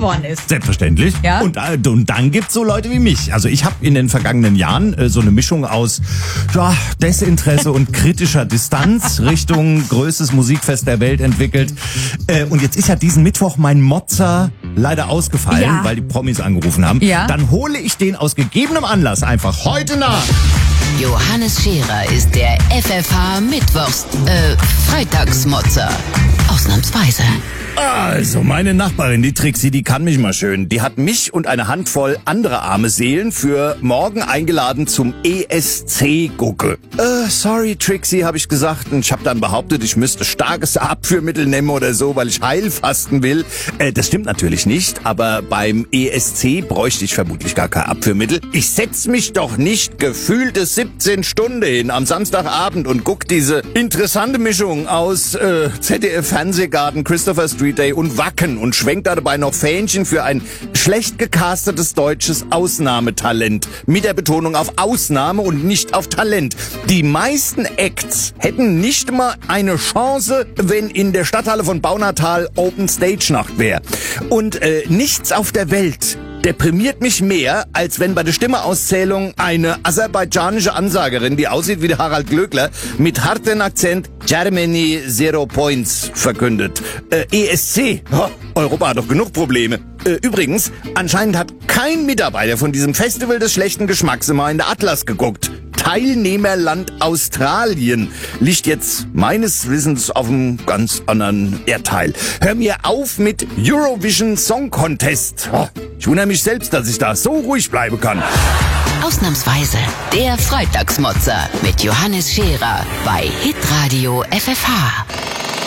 geworden ist. Selbstverständlich. Ja? Und dann gibt's so Leute wie mich. Also ich habe in den vergangenen Jahren so eine Mischung aus Desinteresse und kritischer Distanz Richtung größtes Musikfest der Welt entwickelt. Und jetzt ist ja diesen Mittwoch mein Mozza leider ausgefallen, weil die Promis angerufen haben. Ja. Dann hole ich den aus gegebenem Anlass einfach heute nach. Johannes Scherer ist der FFH Freitagsmotzer. Ausnahmsweise. Also, meine Nachbarin, die Trixie, die kann mich mal schön. Die hat mich und eine Handvoll andere arme Seelen für morgen eingeladen zum ESC-Gucke. Sorry, Trixie, habe ich gesagt. Und ich habe dann behauptet, ich müsste starkes Abführmittel nehmen oder so, weil ich Heilfasten will. Das stimmt natürlich nicht, aber beim ESC bräuchte ich vermutlich gar kein Abführmittel. Ich setz mich doch nicht gefühlte 17 Stunden hin am Samstagabend und guck diese interessante Mischung aus ZDF-Fernsehgarten, Christopher Street Day und Wacken und schwenkt dabei noch Fähnchen für ein schlecht gecastetes deutsches Ausnahmetalent. Mit der Betonung auf Ausnahme und nicht auf Talent. Die meisten Acts hätten nicht mal eine Chance, wenn in der Stadthalle von Baunatal Open Stage Nacht wäre. Und nichts auf der Welt deprimiert mich mehr, als wenn bei der Stimmeauszählung eine aserbaidschanische Ansagerin, die aussieht wie der Harald Glöckler, mit hartem Akzent Germany 0 Points verkündet. ESC, Europa hat doch genug Probleme. Übrigens, anscheinend hat kein Mitarbeiter von diesem Festival des schlechten Geschmacks immer in der Atlas geguckt. Teilnehmerland Australien liegt jetzt meines Wissens auf einem ganz anderen Erdteil. Hör mir auf mit Eurovision Song Contest. Ich wundere mich selbst, dass ich da so ruhig bleiben kann. Ausnahmsweise der Freitagsmotzer mit Johannes Scherer bei Hitradio FFH.